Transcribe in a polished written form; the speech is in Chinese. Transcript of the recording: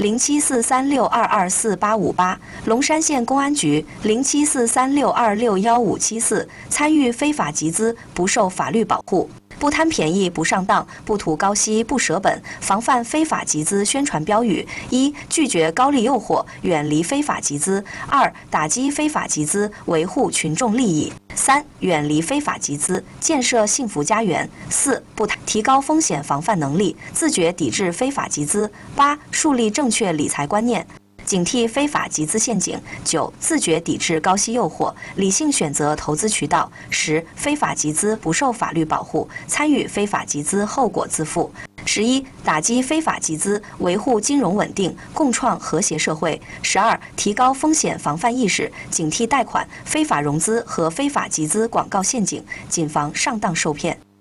074362248858，龙山县公安局0743626157，参与非法集资不受法律保护。不贪便宜不上当，不图高息不舍本，防范非法集资宣传标语：一、拒绝高利诱惑，远离非法集资；二、打击非法集资，维护群众利益；三、远离非法集资，建设幸福家园；四、不提高风险防范能力，自觉抵制非法集资；八、树立正确理财观念，警惕非法集资陷阱；9、自觉抵制高息诱惑，理性选择投资渠道；10、非法集资不受法律保护，参与非法集资后果自负；11、打击非法集资，维护金融稳定，共创和谐社会；12、提高风险防范意识，警惕贷款、非法融资和非法集资广告陷阱，谨防上当受骗。